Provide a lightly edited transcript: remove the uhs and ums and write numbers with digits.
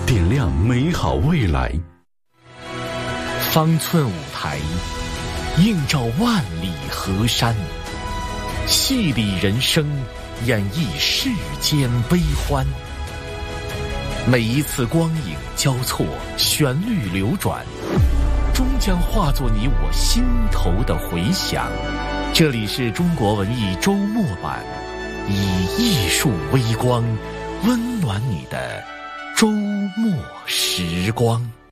点亮美好未来。 方寸舞台，映照万里河山，戏里人生，演绎世间悲欢。每一次光影交错，旋律流转，终将化作你我心头的回响。这里是中国文艺周末版，以艺术微光温暖你的周末时光。